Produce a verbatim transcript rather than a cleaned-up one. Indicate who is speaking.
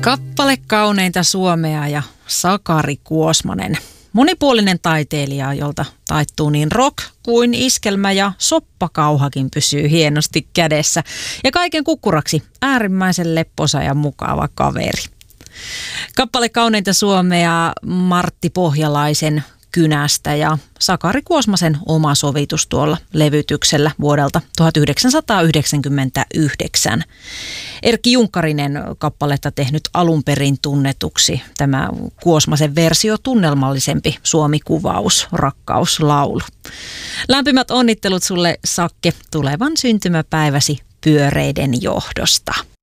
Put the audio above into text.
Speaker 1: Kappale kauneinta Suomea ja Sakari Kuosmanen. Monipuolinen taiteilija, jolta taittuu niin rock kuin iskelmä ja soppakauhakin pysyy hienosti kädessä. Ja kaiken kukkuraksi äärimmäisen lepposa ja mukava kaveri. Kappale kauneinta Suomea Martti Pohjalaisen Kynästä ja Sakari Kuosmasen oma sovitus tuolla levytyksellä vuodelta tuhatyhdeksänsataayhdeksänkymmentäyhdeksän. Erkki Junkkarinen kappaletta tehnyt alun perin tunnetuksi. Tämä Kuosmasen versio tunnelmallisempi Suomi-kuvaus, rakkauslaulu. Lämpimät onnittelut sulle, Sakke, tulevan syntymäpäiväsi pyöreiden johdosta.